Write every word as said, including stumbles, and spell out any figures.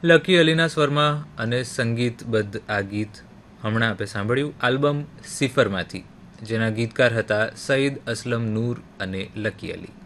Lucky અલીના સ્વરમાં અને સંગીતબદ્ધ આ ગીત હમણાં આપણે સાંભળ્યું આલ્બમ સિફરમાંથી, જેના ગીતકાર હતા સઈદ અસલમ નૂર અને લકી અલી.